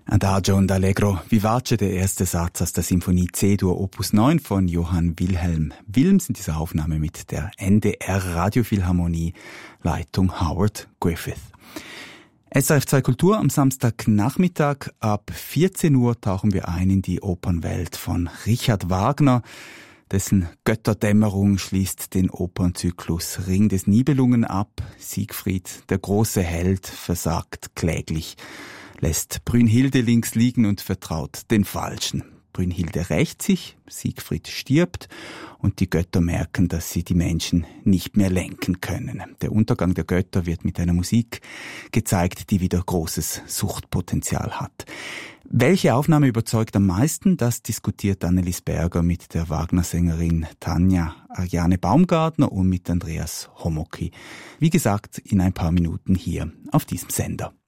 Adagio und Allegro vivace, der erste Satz aus der Symphonie C-Dur Opus 9 von Johann Wilhelm Wilms in dieser Aufnahme mit der NDR Radiophilharmonie, Leitung Howard Griffith. SRF 2 Kultur am Samstagnachmittag ab 14 Uhr tauchen wir ein in die Opernwelt von Richard Wagner. Dessen Götterdämmerung schließt den Opernzyklus Ring des Nibelungen ab. Siegfried, der große Held, versagt kläglich, lässt Brünnhilde links liegen und vertraut den Falschen. Brünnhilde rächt sich, Siegfried stirbt und die Götter merken, dass sie die Menschen nicht mehr lenken können. Der Untergang der Götter wird mit einer Musik gezeigt, die wieder großes Suchtpotenzial hat. Welche Aufnahme überzeugt am meisten? Das diskutiert Annelies Berger mit der Wagner-Sängerin Tanja Ariane Baumgartner und mit Andreas Homocki. Wie gesagt, in ein paar Minuten hier auf diesem Sender.